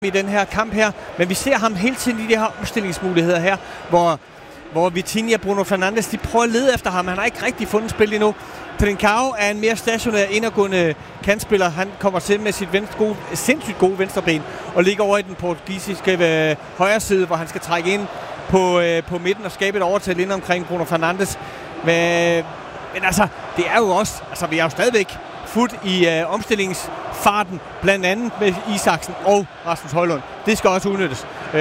i den her kamp her, men vi ser ham hele tiden i de her omstillingsmuligheder her, hvor Vitinha og Bruno Fernandes, de prøver at lede efter ham. Han har ikke rigtig fundet spil endnu. Trincao er en mere stationær, indadgående kantspiller. Han kommer til med sit sindssygt gode venstreben og ligger over i den portugisiske højre side, hvor han skal trække ind på midten og skabe et overtal ind omkring Bruno Fernandes. Men altså, det er jo også, altså vi er jo stadigvæk fuldt i omstillingsfarten, blandt andet med Isaksen og Rasmus Højlund. Det skal også udnyttes.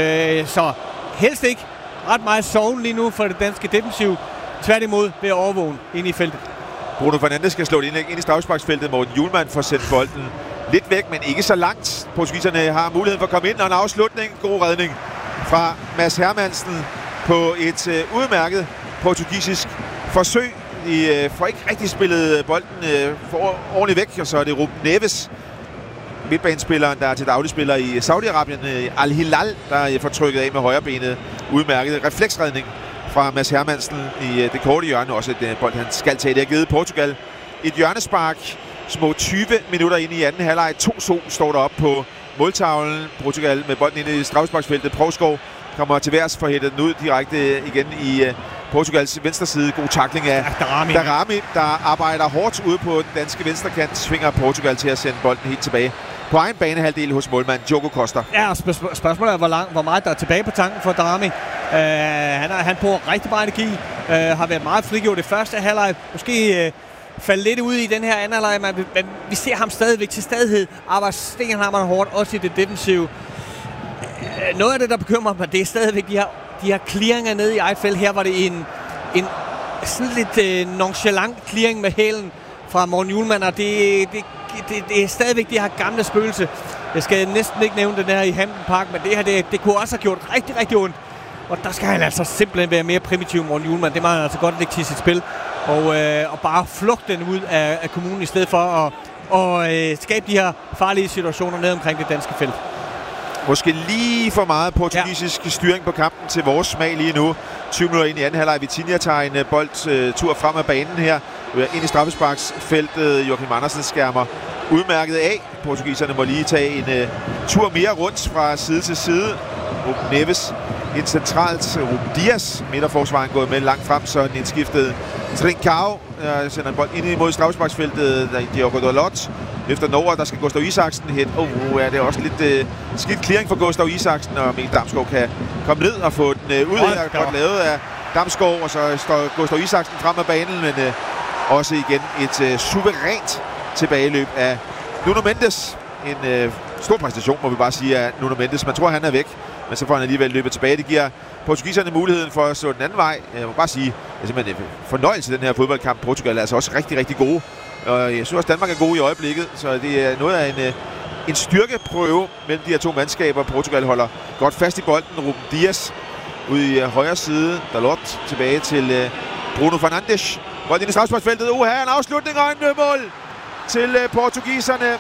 Så helst ikke ret meget sovn lige nu for det danske defensiv. Tværtimod ved at overvåge ind i feltet. Bruno Fernandes skal slå det ind i straffesparksfeltet. Morten Hjulmand får sendt bolden lidt væk, men ikke så langt. Portugiserne har muligheden for at komme ind, og en afslutning. God redning fra Mads Hermansen på et udmærket portugisisk forsøg. De får ikke rigtig spillet bolden for ordentligt væk, og så er det Ruben Neves, midtbanespilleren, der er til dagligspiller i Saudi-Arabien, Al Hilal, der får trykket af med højrebenet. Udmærket refleksredning fra Mads Hermansen i det korte hjørne. Også et bold, han skal tage. Det har givet Portugal et hjørnespark. Små 20 minutter ind i anden halvleg. 2-2 står der op på måltavlen. Portugal med bolden ind i straffesparksfeltet. Provskov kommer til værs for hættet den ud direkte igen i Portugals venstre side. God tackling af Darami, der arbejder hårdt ude på den danske venstrekant. Svinger Portugal til at sende bolden helt tilbage på egen banehalvdel hos målmand Diogo Costa. Ja, spørgsmålet er, hvor meget der er tilbage på tanken for Darami. Han bruger rigtig meget energi. Har været meget frigjort i første halvleg. Måske falde lidt ud i den her anden halvleg, men vi ser ham stadigvæk til stadighed. Arbejder stenhammerne hårdt, også i det defensive. Noget af det, der bekymrer mig, det er stadigvæk de her clearinger nede i eget felt. Her var det en sådan lidt nonchalant clearing med hælen fra Morten Hjulmand, og det er stadigvæk det her gamle spøgelse. Jeg skal næsten ikke nævne den her i Hampden Park, men det her, det kunne også have gjort rigtig, rigtig ondt. Og der skal han altså simpelthen være mere primitiv, Morten Hjulmand. Det må han altså godt lægge til sit spil. Og bare flugte den ud af kommunen, i stedet for at skabe de her farlige situationer ned omkring det danske felt. Måske lige for meget portugisisk styring på kampen til vores smag lige nu. 20 minutter ind i anden halvleg. Vitinha tager en boldtur frem af banen her. Ind i straffesparksfeltet. Joachim Andersen skærmer udmærket af. Portugiserne må lige tage en tur mere rundt fra side til side. Ruben Neves ind centralt. Ruben Dias, midterforsvaren, gået med langt frem, så den indskiftede Trincao sender en bold ind imod straffesparksfeltet. Diogo Dalot efter Norge, der skal Gustav Isaksen hen. Det er også lidt skidt clearing for Gustav Isaksen, og Mikkel Damsgaard kan komme ned og få den ud her. Godt lavet af Damsgaard, og så står Gustav Isaksen frem af banen, men også igen et suverænt tilbageløb af Nuno Mendes. En stor præstation, må vi bare sige, af Nuno Mendes. Man tror, han er væk, men så får han alligevel løbet tilbage. Det giver portugiserne muligheden for at slå den anden vej. Jeg må bare sige, det er simpelthen en fornøjelse, den her fodboldkamp. Portugal er altså også rigtig, rigtig gode. Og jeg synes også, Danmark er gode i øjeblikket, så det er noget af en styrkeprøve mellem de her to mandskaber. Portugal holder godt fast i bolden. Ruben Dias ude i højre side. Dalot tilbage til Bruno Fernandes. Bolden ind i straffesparksfeltet. Her en afslutning og en mål til portugiserne.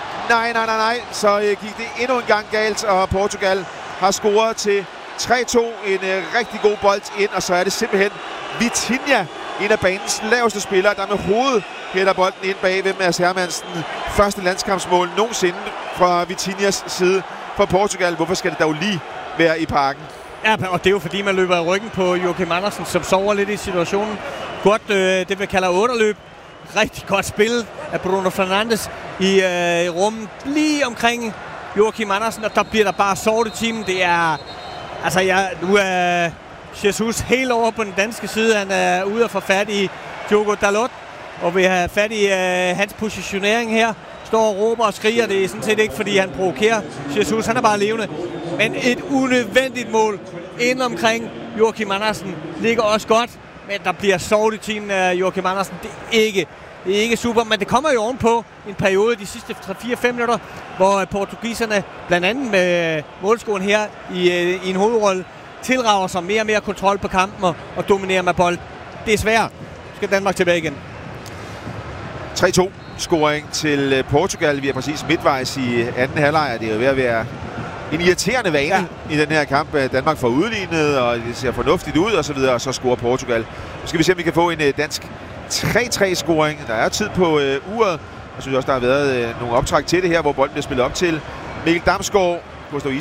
Nej. Så gik det endnu en gang galt, og Portugal har scoret til 3-2. En rigtig god bold ind, og så er det simpelthen Vitinha, en af banens laveste spillere, der med hovedet hætter bolden ind bagved Mads Hermansen. Første landskampsmål nogensinde fra Vitinhas side for Portugal. Hvorfor skal det dog lige være i parken? Ja, og det er jo fordi, man løber i ryggen på Joachim Andersen, som sover lidt i situationen. Godt, det vi kalder otterløb. Rigtig godt spil af Bruno Fernandes i rummet lige omkring Joachim Andersen, og der bliver der bare sovet i timen. Det er, altså nu er Jesus helt over på den danske side. Han er ude at få fat i Diogo Dalot, og vil have fat i hans positionering her. Står og råber og skriger. Det er sådan set ikke, fordi han provokerer Jesus. Han er bare levende. Men et unødvendigt mål ind omkring Joachim Andersen ligger også godt, men der bliver sovet i timen af Joachim Andersen. Det er ikke super, men det kommer jo ovenpå en periode de sidste 3-4-5 minutter, hvor portugiserne, blandt andet med målscoren her i en hovedrolle, tilrager sig mere og mere kontrol på kampen og dominerer med bold. Det er svært. Skal Danmark tilbage igen. 3-2 scoring til Portugal. Vi er præcis midtvejs i anden halvleg. Det er jo ved at være en irriterende vane i den her kamp. Danmark får udlignet, og det ser fornuftigt ud og så videre, og så scorer Portugal. Nu skal vi se, om vi kan få en dansk 3-3-scoring. Der er tid på uret. Jeg synes også, der har været nogle optræk til det her, hvor bolden bliver spillet op til Mikkel Damsgaard. Gustav